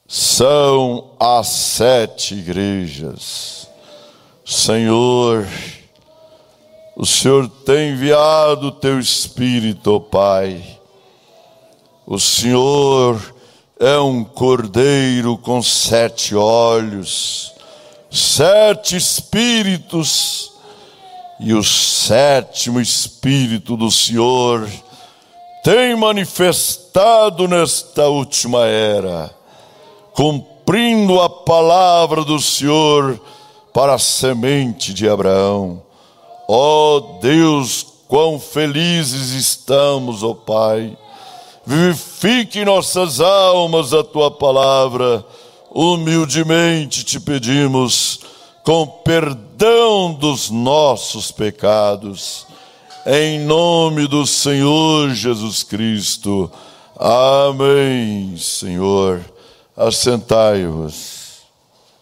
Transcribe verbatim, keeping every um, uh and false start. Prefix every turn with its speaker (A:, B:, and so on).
A: são as sete igrejas. Senhor, o Senhor tem enviado o teu Espírito, ó Pai. O Senhor é um cordeiro com sete olhos, sete espíritos, e o sétimo Espírito do Senhor tem manifestado nesta última era, cumprindo a palavra do Senhor para a semente de Abraão. Ó oh Deus, quão felizes estamos, ó oh Pai. Vivifique em nossas almas a Tua palavra. Humildemente te pedimos, com perdão dos nossos pecados. Em nome do Senhor Jesus Cristo. Amém, Senhor. Assentai-vos.